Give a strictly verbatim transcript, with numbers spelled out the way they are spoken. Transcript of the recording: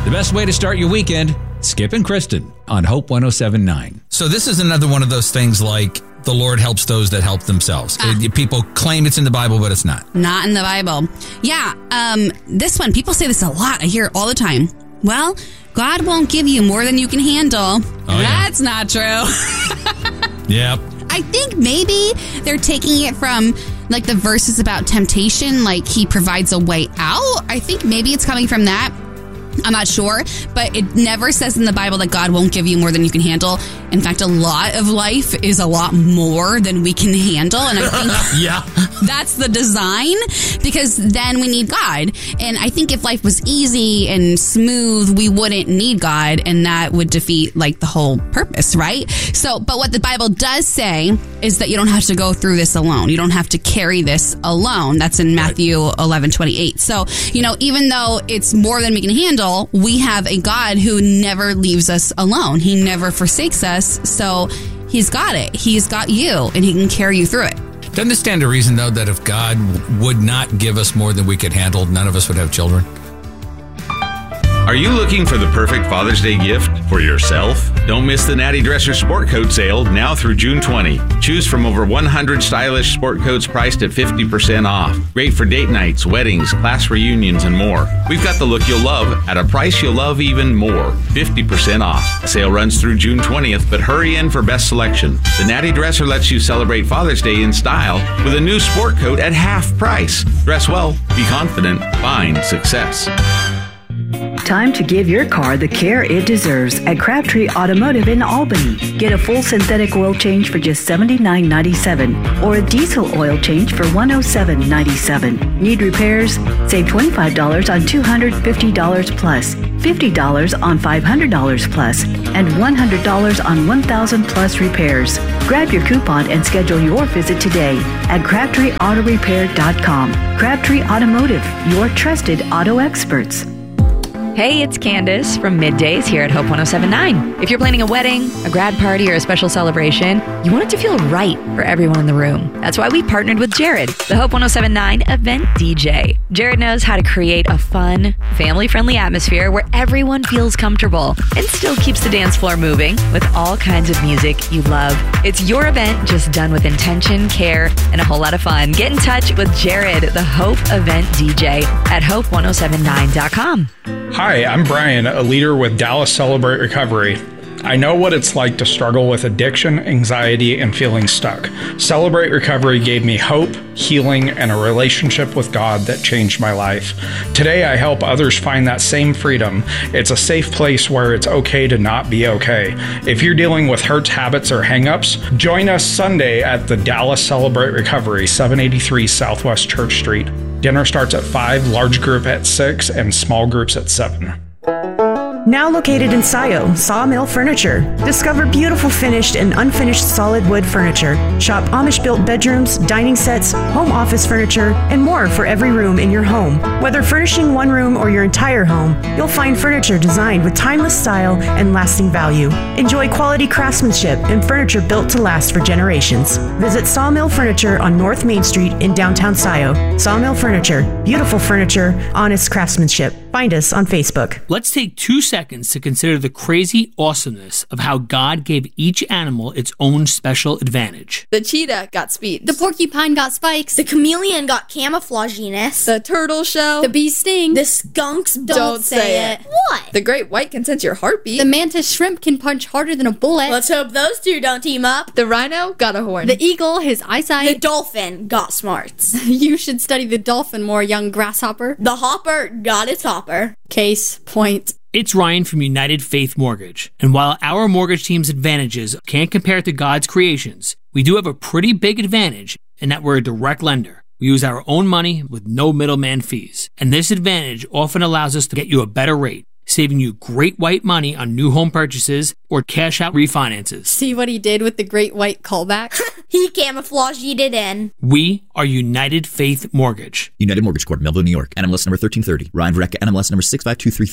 The best way to start your weekend, Skip and Kristen on Hope one oh seven point nine. So this is another one of those things like the Lord helps those that help themselves. Ah. It- people claim it's in the Bible, but it's not. Not in the Bible. Yeah, um, this one, people say this a lot. I hear it all the time. Well, God won't give you more than you can handle. Oh, yeah. That's not true. Yep. I think maybe they're taking it from like the verses about temptation, like he provides a way out. I think maybe it's coming from that. I'm not sure, but it never says in the Bible that God won't give you more than you can handle. In fact, a lot of life is a lot more than we can handle. And I think Yeah. that's the design, because then we need God. And I think if life was easy and smooth, we wouldn't need God, and that would defeat like the whole purpose, right? So, but what the Bible does say is that you don't have to go through this alone. You don't have to carry this alone. That's in Matthew eleven twenty-eight. So, you know, even though it's more than we can handle, we have a God who never leaves us alone. He never forsakes us. So he's got it. He's got you, and he can carry you through it. Doesn't this stand to reason, though, that if God would not give us more than we could handle, none of us would have children? Are you looking for the perfect Father's Day gift for yourself? Don't miss the Natty Dresser Sport Coat Sale now through June twentieth. Choose from over one hundred stylish sport coats priced at fifty percent off. Great for date nights, weddings, class reunions, and more. We've got the look you'll love at a price you'll love even more. fifty percent off. The sale runs through June twentieth, but hurry in for best selection. The Natty Dresser lets you celebrate Father's Day in style with a new sport coat at half price. Dress well, be confident, find success. Time to give your car the care it deserves at Crabtree Automotive in Albany. Get a full synthetic oil change for just seventy-nine ninety-seven or a diesel oil change for one hundred seven ninety-seven. Need repairs? Save twenty-five dollars on two hundred fifty dollars plus, fifty dollars on five hundred dollars plus, and one hundred dollars on one thousand dollars plus repairs. Grab your coupon and schedule your visit today at crabtree auto repair dot com. Crabtree Automotive, your trusted auto experts. Hey, it's Candace from Middays here at Hope one oh seven point nine. If you're planning a wedding, a grad party, or a special celebration, you want it to feel right for everyone in the room. That's why we partnered with Jared, the Hope one oh seven point nine event D J. Jared knows how to create a fun, family-friendly atmosphere where everyone feels comfortable and still keeps the dance floor moving with all kinds of music you love. It's your event just done with intention, care, and a whole lot of fun. Get in touch with Jared, the Hope event D J at hope one oh seven point nine dot com. Hi, I'm Brian, a leader with Dallas Celebrate Recovery. I know what it's like to struggle with addiction, anxiety, and feeling stuck. Celebrate Recovery gave me hope, healing, and a relationship with God that changed my life. Today, I help others find that same freedom. It's a safe place where it's okay to not be okay. If you're dealing with hurts, habits, or hang-ups, join us Sunday at the Dallas Celebrate Recovery, seven eighty-three Southwest Church Street. Dinner starts at five, large group at six, and small groups at seven. Now located in Scio, Sawmill Furniture. Discover beautiful finished and unfinished solid wood furniture. Shop Amish-built bedrooms, dining sets, home office furniture, and more for every room in your home. Whether furnishing one room or your entire home, you'll find furniture designed with timeless style and lasting value. Enjoy quality craftsmanship and furniture built to last for generations. Visit Sawmill Furniture on North Main Street in downtown Scio. Sawmill Furniture. Beautiful furniture, honest craftsmanship. Find us on Facebook. Let's take two seconds to consider the crazy awesomeness of how God gave each animal its own special advantage. The cheetah got speed. The porcupine got spikes. The chameleon got camouflaginess. The turtle shell. The bee sting. The skunks don't, don't say, say it. it. What? The great white can sense your heartbeat. The mantis shrimp can punch harder than a bullet. Let's hope those two don't team up. The rhino got a horn. The eagle, his eyesight. The dolphin got smarts. You should study the dolphin more, young grasshopper. The hopper got its hopper. Case point. It's Ryan from United Faith Mortgage, and while our mortgage team's advantages can't compare to God's creations, we do have a pretty big advantage in that we're a direct lender. We use our own money with no middleman fees, and this advantage often allows us to get you a better rate, saving you great white money on new home purchases or cash out refinances. See what he did with the great white callback? He camouflaged it in. We are United Faith Mortgage. United Mortgage Corp, Melville, New York. N M L S number thirteen thirty. Ryan Vareka, N M L S number six five two three.